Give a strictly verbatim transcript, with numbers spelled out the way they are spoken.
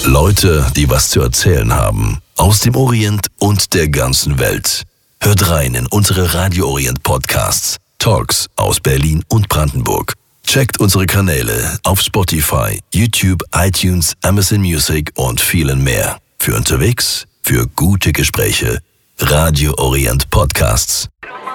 Leute, die was zu erzählen haben. Aus dem Orient und der ganzen Welt. Hört rein in unsere Radio Orient Podcasts. Talks aus Berlin und Brandenburg. Checkt unsere Kanäle auf Spotify, YouTube, iTunes, Amazon Music und vielen mehr. Für unterwegs, für gute Gespräche. Radio Orient Podcasts.